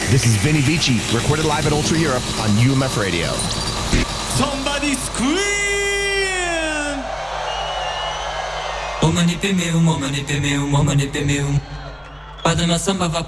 This is Vinny Vici, recorded live at Ultra Europe on UMF Radio. Somebody scream! O manipe meu, pada na samba va